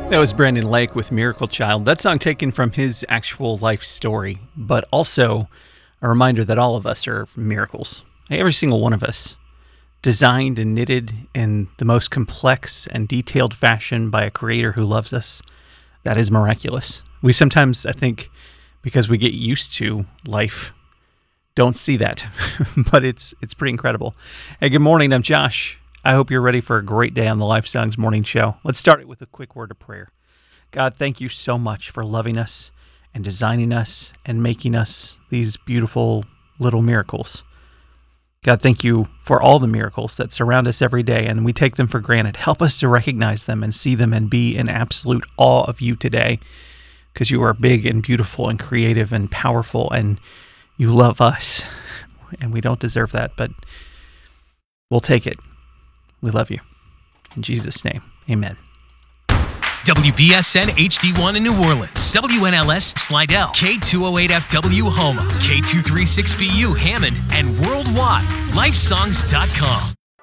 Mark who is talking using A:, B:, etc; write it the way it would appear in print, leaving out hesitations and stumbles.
A: That was Brandon Lake with Miracle Child. That song taken from his actual life story, but also a reminder that all of us are miracles. Every single one of us, designed and knitted in the most complex and detailed fashion by a creator who loves us. That is miraculous. We sometimes, I think, because we get used to life, don't see that, but it's pretty incredible. Hey, good morning. I'm Josh. I hope you're ready for a great day on the Life Songs Morning Show. Let's start it with a quick word of prayer. God, thank you so much for loving us and designing us and making us these beautiful little miracles. God, thank you for all the miracles that surround us every day, and we take them for granted. Help us to recognize them and see them and be in absolute awe of you today, because you are big and beautiful and creative and powerful, and you love us, and we don't deserve that, but we'll take it. We love you. In Jesus' name, amen.
B: WBSN HD1 in New Orleans, WNLS Slidell, K208FW Houma, K236BU Hammond, and worldwide, lifesongs.com.